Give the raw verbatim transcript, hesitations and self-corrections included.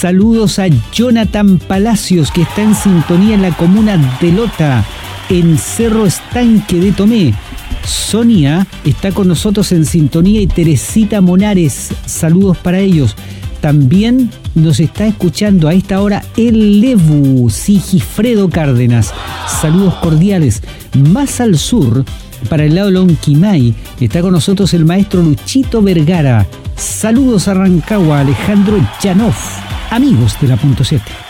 Saludos a Jonathan Palacios, que está en sintonía en la comuna de Lota, en Cerro Estanque de Tomé. Sonia está con nosotros en sintonía y Teresita Monares, saludos para ellos. También nos está escuchando a esta hora el Levu, Sigifredo Cárdenas, saludos cordiales. Más al sur, para el lado de Lonquimay, está con nosotros el maestro Luchito Vergara. Saludos a Rancagua, Alejandro Janov, amigos de la punto siete.